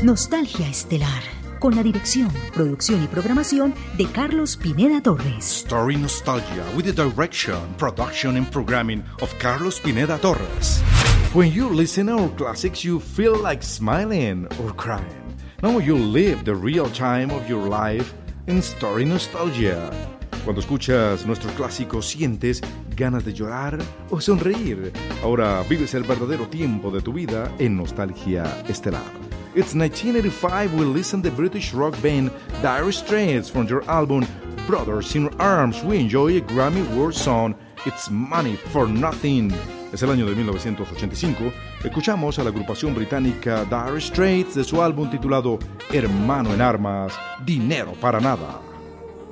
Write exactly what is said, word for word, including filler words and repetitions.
Nostalgia Estelar, con la dirección, producción y programación de Carlos Pineda Torres. Story Nostalgia with the direction, production and programming of Carlos Pineda Torres. When you listen to our classics, you feel like smiling or crying. Now you live the real time of your life in Story Nostalgia. Cuando escuchas nuestros clásicos, sientes ganas de llorar o sonreír. Ahora vives el verdadero tiempo de tu vida en Nostalgia Estelar. It's nineteen eighty-five, we listen to the British rock band Dire Straits from their album Brothers in Arms. We enjoy a Grammy Award song, It's Money for Nothing. Es el año de mil novecientos ochenta y cinco. Escuchamos a la agrupación británica Dire Straits de su álbum titulado Hermano en Armas, Dinero para Nada.